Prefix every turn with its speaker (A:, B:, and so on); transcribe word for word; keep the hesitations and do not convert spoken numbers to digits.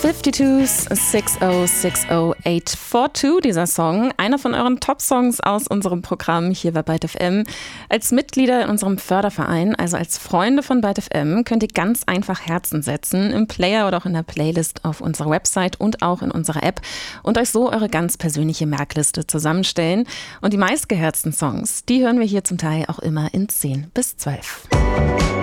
A: fifty-twos six oh six oh eight four two, dieser Song. Einer von euren Top-Songs aus unserem Programm hier bei Byte F M. Als Mitglieder in unserem Förderverein, also als Freunde von Byte F M, könnt ihr ganz einfach Herzen setzen, im Player oder auch in der Playlist auf unserer Website und auch in unserer App und euch so eure ganz persönliche Merkliste zusammenstellen. Und die meistgehörtsten Songs, die hören wir hier zum Teil auch immer in zehn bis zwölf.